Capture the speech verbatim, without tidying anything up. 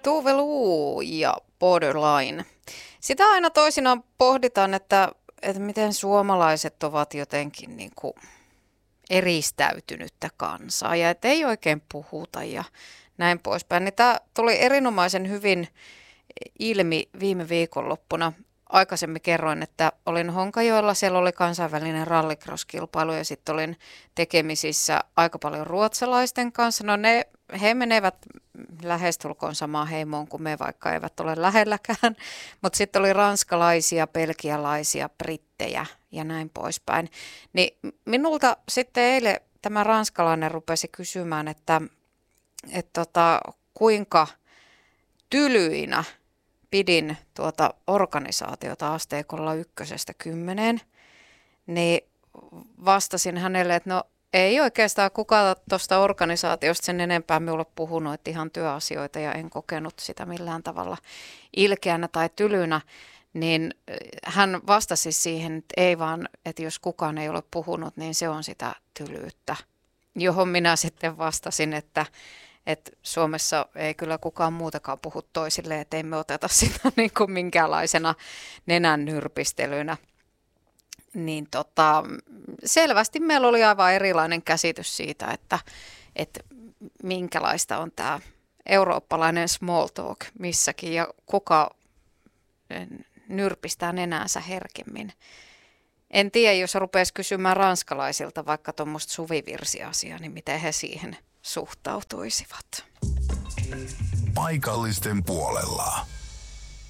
Tuvalu ja Borderline. Sitä aina toisinaan pohditaan, että, että miten suomalaiset ovat jotenkin niin kuin eristäytynyttä kansaa ja että ei oikein puhuta ja näin poispäin. Niin tämä tuli erinomaisen hyvin ilmi viime viikonloppuna. Aikaisemmin kerroin, että olin Honkajoella, siellä oli kansainvälinen rallycross-kilpailu ja sitten olin tekemisissä aika paljon ruotsalaisten kanssa. No ne, he menevät lähestulkoon samaan heimoon kuin me, vaikka eivät ole lähelläkään, mutta sitten oli ranskalaisia, belgialaisia, brittejä ja näin poispäin. Niin minulta sitten eilen tämä ranskalainen rupesi kysymään, että, että tota, kuinka tylyinä pidin tuota organisaatiota asteikolla ykkösestä kymmeneen, niin vastasin hänelle, että no ei oikeastaan kukaan tuosta organisaatiosta sen enempää minulle puhunut, että ihan työasioita ja en kokenut sitä millään tavalla ilkeänä tai tylynä, niin hän vastasi siihen, että ei vaan, että jos kukaan ei ole puhunut, niin se on sitä tylyyttä, johon minä sitten vastasin, että että Suomessa ei kyllä kukaan muutakaan puhu toisille, että ei me oteta sitä niin kuin minkäänlaisena nenän nyrpistelynä. Niin tota, selvästi meillä oli aivan erilainen käsitys siitä, että, että minkälaista on tämä eurooppalainen small talk missäkin ja kuka nyrpistää nenänsä herkemmin. En tiedä, jos rupeaisi kysymään ranskalaisilta vaikka tuommoista suvivirsiasiaa, niin miten he siihen suhtautuisivat. Paikallisten puolella.